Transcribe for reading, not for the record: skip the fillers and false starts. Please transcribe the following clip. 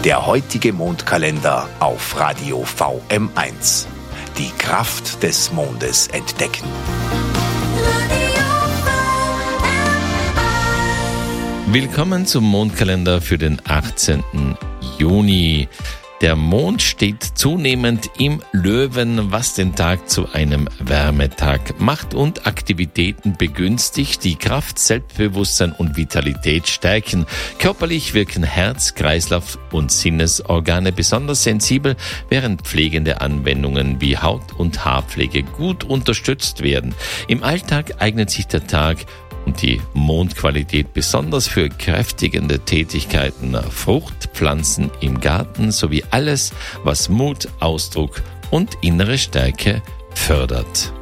Der heutige Mondkalender auf Radio VM1. Die Kraft des Mondes entdecken. Willkommen zum Mondkalender für den 18. Juni. Der Mond steht zunehmend im Löwen, was den Tag zu einem Wärmetag macht und Aktivitäten begünstigt, die Kraft, Selbstbewusstsein und Vitalität stärken. Körperlich wirken Herz, Kreislauf und Sinnesorgane besonders sensibel, während pflegende Anwendungen wie Haut- und Haarpflege gut unterstützt werden. Im Alltag eignet sich der Tag und die Mondqualität besonders für kräftigende Tätigkeiten, Fruchtpflanzen im Garten sowie alles, was Mut, Ausdruck und innere Stärke fördert.